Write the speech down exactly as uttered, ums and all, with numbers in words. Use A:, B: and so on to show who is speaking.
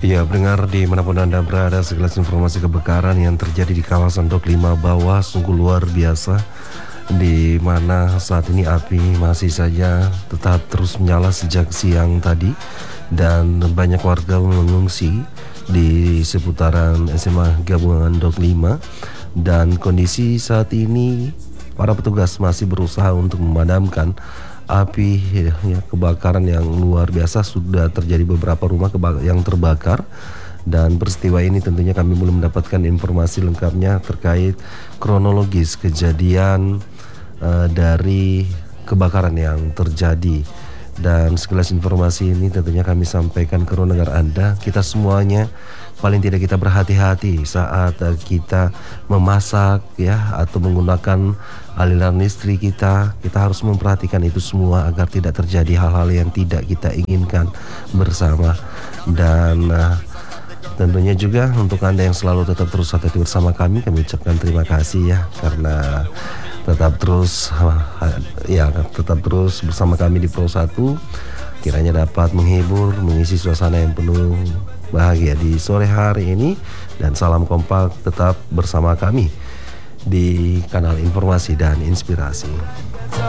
A: Ya, pendengar dimanapun Anda berada, segelas informasi kebakaran yang terjadi di kawasan Dok lima bawah sungguh luar biasa, di mana saat ini api masih saja tetap terus menyala sejak siang tadi, dan banyak warga mengungsi di seputaran S M A Gabungan Dok lima. Dan kondisi saat ini para petugas masih berusaha untuk memadamkan api ya, ya, kebakaran yang luar biasa. Sudah terjadi beberapa rumah keba- yang terbakar, dan peristiwa ini tentunya kami belum mendapatkan informasi lengkapnya terkait kronologis kejadian uh, dari kebakaran yang terjadi. Dan segelas informasi ini tentunya kami sampaikan ke pendengar Anda, kita semuanya paling tidak kita berhati-hati saat uh, kita memasak ya, atau menggunakan aliran listrik kita. Kita harus memperhatikan itu semua agar tidak terjadi hal-hal yang tidak kita inginkan bersama. Dan uh, tentunya juga untuk Anda yang selalu tetap terus hati-hati bersama kami, kami ucapkan terima kasih ya, karena tetap terus ya tetap terus bersama kami di Pro satu, kiranya dapat menghibur, mengisi suasana yang penuh bahagia di sore hari ini. Dan salam kompak tetap bersama kami di kanal informasi dan inspirasi.